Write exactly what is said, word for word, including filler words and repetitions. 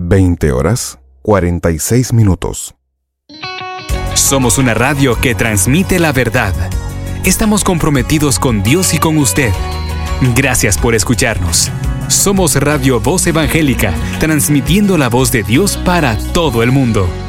veinte horas, cuarenta y seis minutos. Somos una radio que transmite la verdad. Estamos comprometidos con Dios y con usted. Gracias por escucharnos. Somos Radio Voz Evangélica, transmitiendo la voz de Dios para todo el mundo.